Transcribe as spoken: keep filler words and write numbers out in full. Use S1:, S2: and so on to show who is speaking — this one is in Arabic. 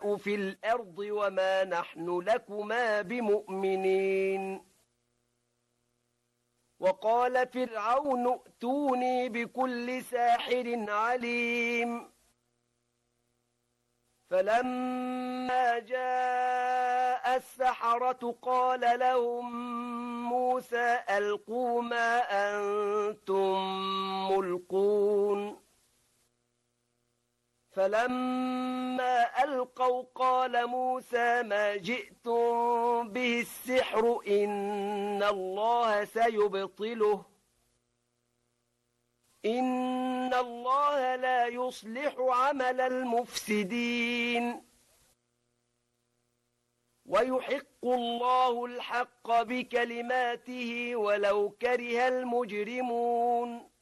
S1: نفسد في الأرض وما نحن لكما بمؤمنين وقال فرعون ائتوني بكل ساحر عليم فلما جاء السحرة قال لهم موسى ألقوا ما أنتم ملقون فلما ألقوا قال موسى ما جئتم به السحر إن الله سيبطله إن الله لا يصلح عمل المفسدين ويحق الله الحق بكلماته ولو كره المجرمون